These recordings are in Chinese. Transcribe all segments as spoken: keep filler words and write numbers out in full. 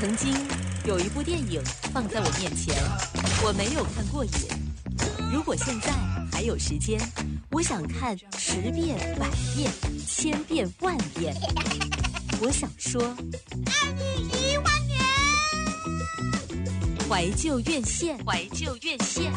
曾经有一部电影放在我面前，我没有看过瘾。如果现在还有时间，我想看十遍、百遍、千遍、万遍。我想说， 爱你一万年。 怀旧院线，怀旧院线。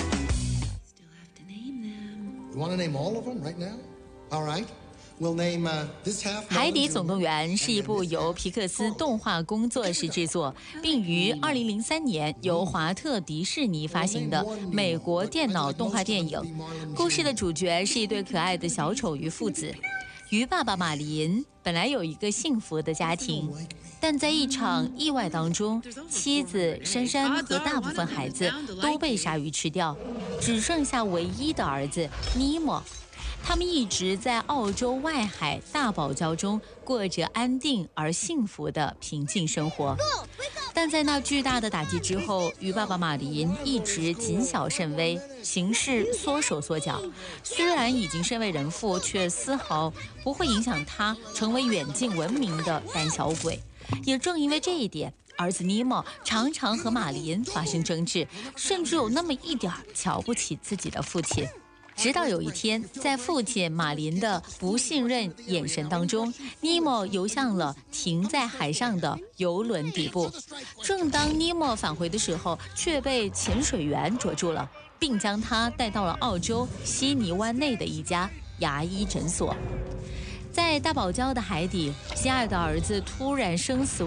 You want to name all of them right now? All right. We'll name uh, this half. 海底总动员是一部由皮克斯动画工作室制作，并于二零零三年由华特迪士尼发行的美国电脑动画电影。故事的主角是一对可爱的小丑鱼父子。鱼爸爸马林本来有一个幸福的家庭，但在一场意外当中，妻子珊珊和大部分孩子都被鲨鱼吃掉，只剩下唯一的儿子尼莫。他们一直在澳洲外海大堡礁中过着安定而幸福的平静生活，但在那巨大的打击之后，鱼爸爸马林一直谨小慎微，行事缩手缩脚。虽然已经身为人父，却丝毫不会影响他成为远近闻名的胆小鬼。也正因为这一点，儿子尼莫常常和马林发生争执，甚至有那么一点瞧不起自己的父亲。直到有一天，在父亲马林的不信任眼神当中，尼莫游向了停在海上的游轮底部。正当尼莫返回的时候，却被潜水员捉住了，并将他带到了澳洲悉尼湾内的一家牙医诊所。在大堡礁的海底，心爱的儿子突然生死